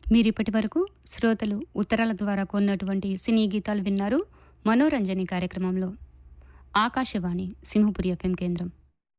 మీరిప్పటి వరకు శ్రోతలు ఉత్తరాల ద్వారా కొన్నటువంటి సినీ గీతాలు విన్నారు మనోరంజని కార్యక్రమంలో. ఆకాశవాణి సింహపురి ఎఫ్ఎం కేంద్రం.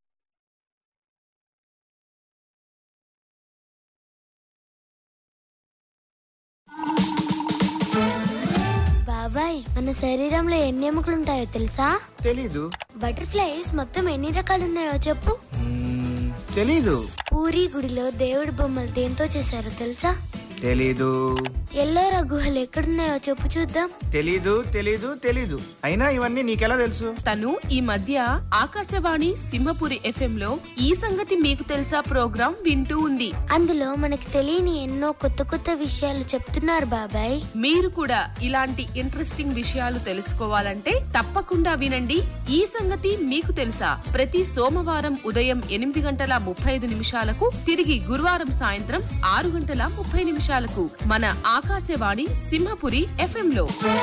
బాబాయ్, మన శరీరంలో ఎన్ని ఎముకలుంటాయో తెలుసా? తెలీదు. బటర్ఫ్లైస్ మొత్తం ఎన్ని రకాలున్నాయో చెప్పు. తెలీదు. పూరి గుడిలో దేవుడి బొమ్మలు దేంతో చేశారో తెలుసా? తెలీదు. ఎల్లోరా గుహలు ఎక్కడున్నాయో చెప్పు చూద్దాం. తెలీదు తెలీదు తెలీదు. అయినా ఇవన్నీ నీకెలా తెలుసు? తను ఈ మధ్య ఆకాశవాణి సింహపురి ఎఫ్ఎం లో ఈ సంగతి మీకు తెలుసా ప్రోగ్రాం వింటూ ఉంది. అందులో మనకి తెలియని ఎన్నో కొత్త కొత్త విషయాలు చెప్తున్నారు బాబాయ్. మీరు కూడా ఇలాంటి ఇంట్రెస్టింగ్ విషయాలు తెలుసుకోవాలంటే తప్పకుండా వినండి ఈ సంగతి మీకు తెలుసా. ప్రతి సోమవారం ఉదయం 8:35 తిరిగి గురువారం సాయంత్రం 6:30 మన ఆకాశవాణి సింహపురి ఎఫ్ఎం లో.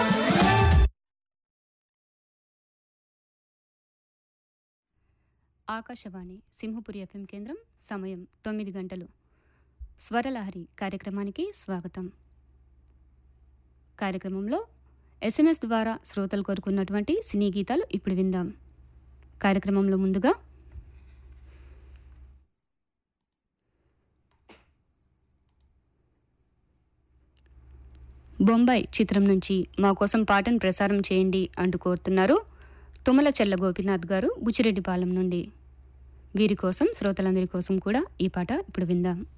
ఆకాశవాణి సింహపురి ఎఫ్ఎం కేంద్రం. సమయం 9 గంటలు. స్వరలహరి కార్యక్రమానికి స్వాగతం. కార్యక్రమంలో SMS ద్వారా శ్రోతలు కోరుకున్నటువంటి సినీ గీతాలు ఇప్పుడు విందాం. కార్యక్రమంలో ముందుగా బొంబాయి చిత్రం నుంచి మా కోసం పాటను ప్రసారం చేయండి అంటూ కోరుతున్నారు తుమ్మల చెల్ల గోపీనాథ్ గారు బుచ్చిరెడ్డిపాలెం నుండి. వీరి కోసం శ్రోతలందరి కోసం కూడా ఈ పాట ఇప్పుడు విందాం.